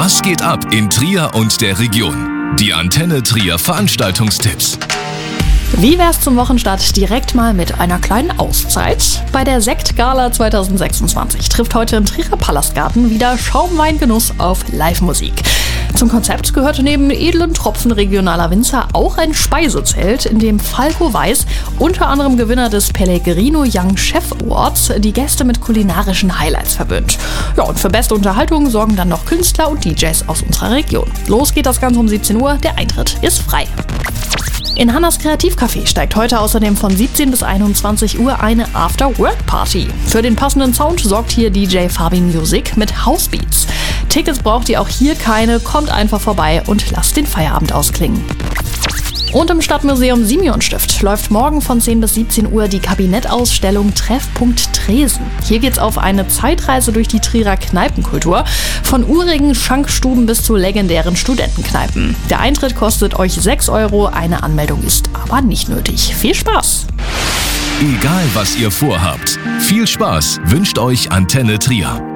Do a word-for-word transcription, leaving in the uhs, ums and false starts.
Was geht ab in Trier und der Region? Die Antenne Trier Veranstaltungstipps. Wie wär's zum Wochenstart direkt mal mit einer kleinen Auszeit? Bei der Sektgala zwanzig sechsundzwanzig trifft heute im Trierer Palastgarten wieder Schaumweingenuss auf Live-Musik. Zum Konzept gehört neben edlen Tropfen regionaler Winzer auch ein Speisezelt, in dem Falco Weiß, unter anderem Gewinner des Pellegrino Young Chef Awards, die Gäste mit kulinarischen Highlights verwöhnt. Ja, und für beste Unterhaltung sorgen dann noch Künstler und D Js aus unserer Region. Los geht das Ganze um siebzehn Uhr, der Eintritt ist frei. In Hannas Kreativcafé steigt heute außerdem von siebzehn bis einundzwanzig Uhr eine After-Work-Party. Für den passenden Sound sorgt hier D J Fabi Music mit Housebeats. Tickets braucht ihr auch hier keine, kommt einfach vorbei und lasst den Feierabend ausklingen. Und im Stadtmuseum Simeonstift läuft morgen von zehn bis siebzehn Uhr die Kabinettausstellung Treffpunkt Tresen. Hier geht's auf eine Zeitreise durch die Trierer Kneipenkultur, von urigen Schankstuben bis zu legendären Studentenkneipen. Der Eintritt kostet euch sechs Euro, eine Anmeldung ist aber nicht nötig. Viel Spaß! Egal was ihr vorhabt, viel Spaß wünscht euch Antenne Trier.